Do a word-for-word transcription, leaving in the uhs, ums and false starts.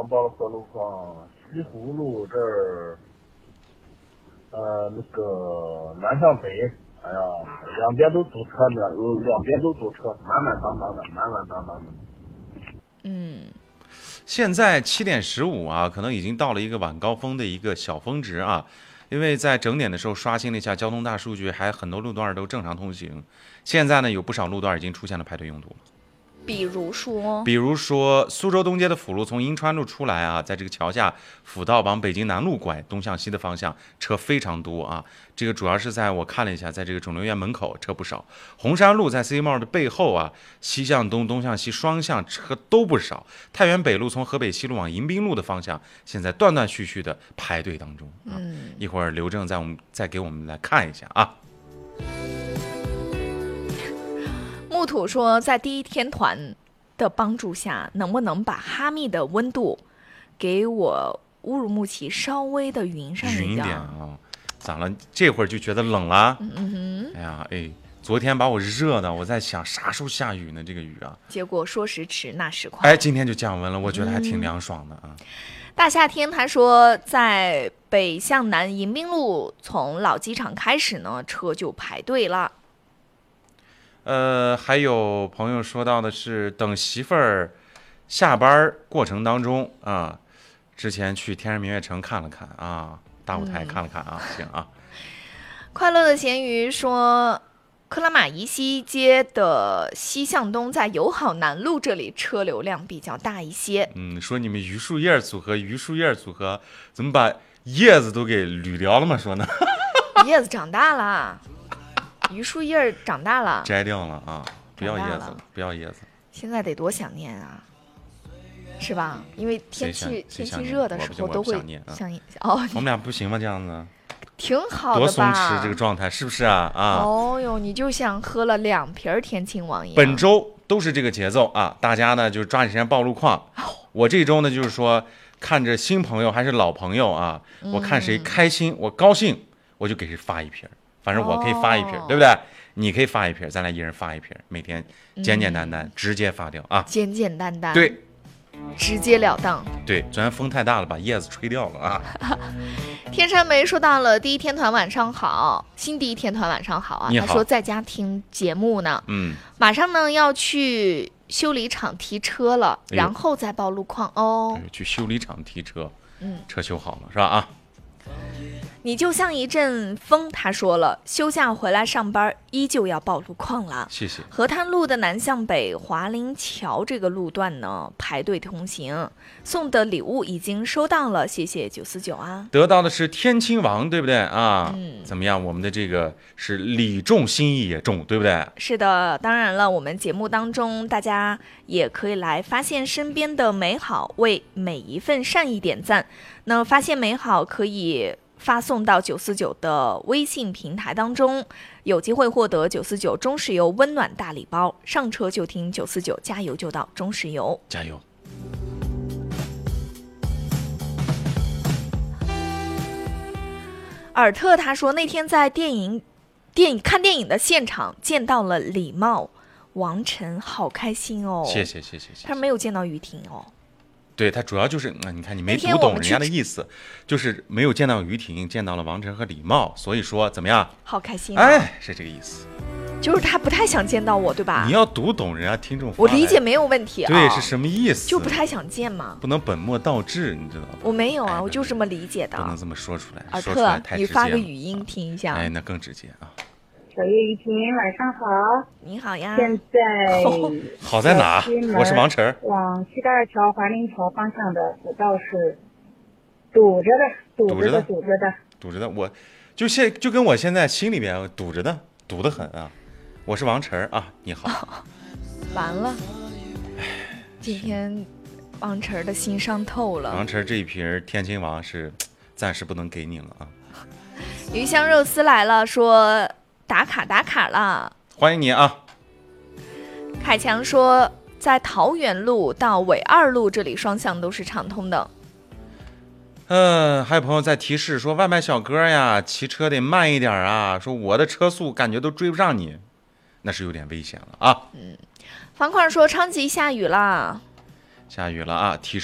上报了个路况，西湖路这儿，呃，那个南向北，哎呀，两边都堵车呢，两边都堵车，满满当当的，满满当当的。 嗯， 现在七点十五啊，可能已经到了一个晚高峰的一个小峰值啊。因为在整点的时候刷新了一下交通大数据，还很多路段都正常通行。现在呢，有不少路段已经出现了排队拥堵了。 比如说， 比如说苏州东街的辅路从银川路出来啊，在这个桥下辅道往北京南路拐，东向西的方向车非常多啊。这个主要是在我看了一下，在这个肿瘤园门口车不少。红山路在 C 贸的背后啊，西向东、东向西双向车都不少。太原北路从河北西路往迎宾路的方向，现在断断续续的排队当中啊。 嗯， 一会儿刘正再我们再给我们来看一下啊。 木土说，在第一天团的帮助下，能不能把哈密的温度给我乌鲁木齐稍微的匀上匀一点点啊？咋了？这会儿就觉得冷了？ 嗯哼。 哎呀，哎，昨天把我热的，我在想啥时候下雨呢？这个雨啊。 结果说时迟那时快， 哎，今天就降温了，我觉得还挺凉爽的啊。 大夏天，他说在北向南迎宾路从老机场开始呢，车就排队了。 呃，还有朋友说到的是等媳妇儿下班过程当中啊，之前去天山明月城看了看啊，大舞台看了看啊，嗯、行啊。 快乐的咸鱼说，克拉玛依西街的西向东在友好南路这里车流量比较大一些。 嗯，说你们榆树叶组合，榆树叶组合怎么把叶子都给捋掉了吗？说呢？ 叶子长大了。榆树叶长大了， 摘掉了啊！不要叶子了，不要叶子。 现在得多想念啊，是吧？因为天气天气热的时候都会想念想念哦。 我们俩不行吗？这样子挺好的吧？ 多松弛这个状态是不是啊？啊！ 哦哟，你就像喝了两瓶天亲王一样。 本周都是这个节奏啊，大家呢就抓紧时间报路况。我这周呢就是说，看着新朋友还是老朋友啊， 嗯、 我看谁开心，我高兴，我就给谁发一瓶。反正我可以发一瓶，哦、对不对？你可以发一瓶，咱俩一人发一瓶，每天简简单单、嗯、直接发掉啊！ 简简单单， 对， 直截了当。 对，昨天风太大了，把叶子吹掉了啊！ 天山梅说到了第一天团晚上好，新第一天团晚上好啊！ 你好， 他说在家听节目呢， 嗯， 马上呢要去修理厂提车了， 哎、 然后再报路况哦。 去修理厂提车， 嗯， 车修好了是吧？啊。 你就像一阵风，他说了，休假回来上班依旧要报路况了。 谢谢。 河滩路的南向北华林桥这个路段呢，排队通行。送的礼物已经收到了，谢谢九四九啊。 得到的是天亲王，对不对啊？ 嗯， 怎么样？我们的这个是礼重心意也重，对不对？ 是的，当然了，我们节目当中大家也可以来发现身边的美好，为每一份善意点赞。那发现美好可以发送到九四九的微信平台当中，有机会获得九四九中石油温暖大礼包。上车就听九四九，加油就到中石油， 加油！ 尔特他说，那天在电影电影看电影的现场见到了李茂、王晨，好开心哦！ 谢谢谢谢谢谢。 他没有见到于婷哦。 对，他主要就是，嗯，你看你没读懂人家的意思，就是没有见到于婷，见到了王晨和李茂，所以说怎么样？ 好开心、啊！ 哎，是这个意思。 就是他不太想见到我，对吧？ 你要读懂人家听众， 我理解没有问题啊。 对，是什么意思？ 就不太想见嘛。 不能本末倒置，你知道吗？ 我没有啊， 哎、 我就这么理解的。 不能这么说出来。 尔说出来特， 太直接了， 你发个语音听一下。 哎，那更直接啊。 小叶雨婷，晚上好。 你好呀。 现在、 哦、好在哪？我是王晨。 往西大二桥华林桥方向的辅道是堵着的，堵着的，堵着的， 堵着的。我就现就跟我现在心里边堵着的，堵得很啊。我是王晨啊，你好。 哦、完了，今天王晨的心伤透了。 王晨这一瓶天亲王是暂时不能给你了啊。 鱼香肉丝来了，说打卡打卡了， 欢迎你啊。 凯强说在桃园路到纬二路这里双向都是畅通的。 嗯、呃，还有朋友在提示说，外卖小哥呀，骑车得慢一点啊，说我的车速感觉都追不上你，那是有点危险了啊。 嗯，方块说昌吉下雨了， 下雨了啊，提示。